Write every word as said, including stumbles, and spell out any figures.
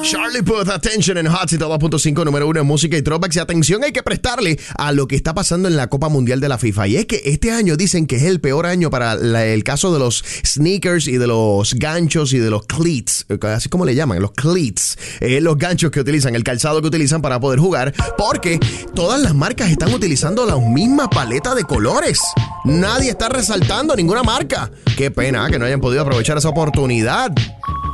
Charlie Puth, Attention en Hot dos punto cinco, número uno en música y throwbacks. Y atención hay que prestarle a lo que está pasando en la Copa Mundial de la FIFA. Y es que este año dicen que es el peor año para la, el caso de los sneakers y de los ganchos y de los cleats, así como le llaman, los cleats, eh, los ganchos que utilizan, el calzado que utilizan para poder jugar, porque todas las marcas están utilizando la misma paleta de colores. Nadie está resaltando ninguna marca. Qué pena que no hayan podido aprovechar esa oportunidad.